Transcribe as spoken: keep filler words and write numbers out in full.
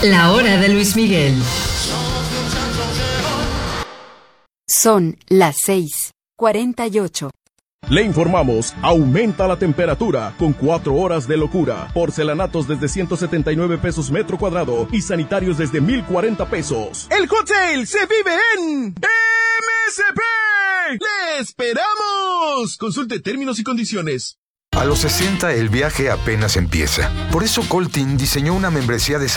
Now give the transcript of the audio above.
La hora de Luis Miguel. Son las seis cuarenta y ocho. Le informamos, aumenta la temperatura con cuatro horas de locura. Porcelanatos desde ciento setenta y nueve pesos metro cuadrado y sanitarios desde mil cuarenta pesos. El hot sale se vive en M S P. ¡Le esperamos! Consulte términos y condiciones. A los sesenta el viaje apenas empieza. Por eso Colting diseñó una membresía de